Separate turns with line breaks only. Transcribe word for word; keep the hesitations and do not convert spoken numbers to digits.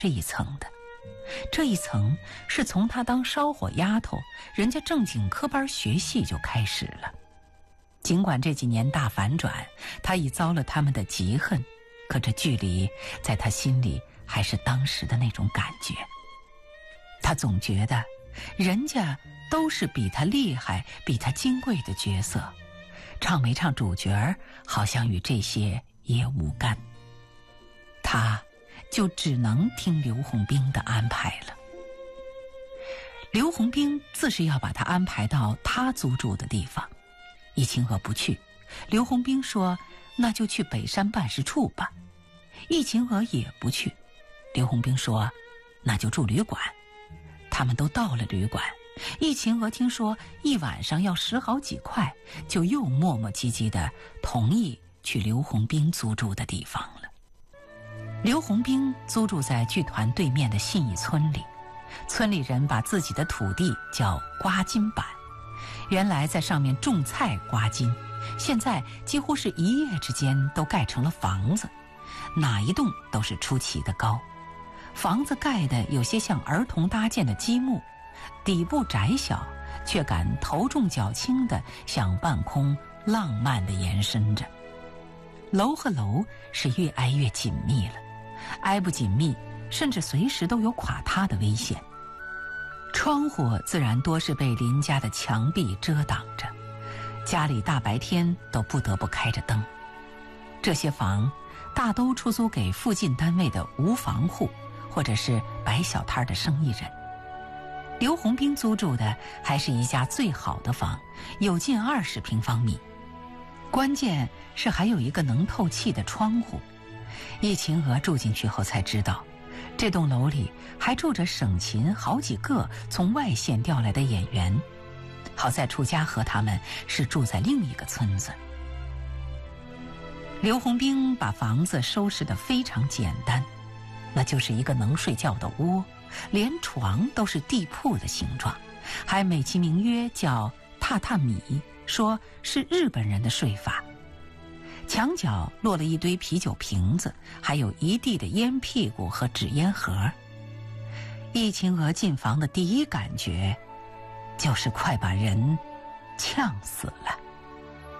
这一层的。这一层是从她当烧火丫头，人家正经科班学戏就开始了。尽管这几年大反转，她已遭了他们的嫉恨，可这距离在她心里还是当时的那种感觉。她总觉得人家都是比她厉害比她金贵的角色，唱没唱主角好像与这些也无干，她就只能听刘洪兵的安排了。刘洪兵自是要把她安排到他租住的地方，易清娥不去。刘洪兵说那就去北山办事处吧，易清娥也不去。刘洪兵说那就住旅馆。他们都到了旅馆，易清娥听说一晚上要十好几块，就又磨磨唧唧地同意去刘洪兵租住的地方了。刘洪兵租住在剧团对面的信义村里，村里人把自己的土地叫刮金板，原来在上面种菜刮金，现在几乎是一夜之间都盖成了房子，哪一栋都是出奇的高。房子盖的有些像儿童搭建的积木，底部窄小，却敢头重脚轻地向半空浪漫地延伸着。楼和楼是越挨越紧密了，挨不紧密，甚至随时都有垮塌的危险。窗户自然多是被邻家的墙壁遮挡着，家里大白天都不得不开着灯。这些房大都出租给附近单位的无房户，或者是摆小摊的生意人。刘洪兵租住的还是一家最好的房，有近二十平方米，关键是还有一个能透气的窗户。易清娥住进去后才知道，这栋楼里还住着省琴好几个从外县调来的演员。好在楚家和他们是住在另一个村子。刘洪兵把房子收拾得非常简单，那就是一个能睡觉的窝，连床都是地铺的形状，还美其名曰叫榻榻米，说是日本人的睡法。墙角落了一堆啤酒瓶子，还有一地的烟屁股和纸烟盒。易清娥进房的第一感觉就是快把人呛死了。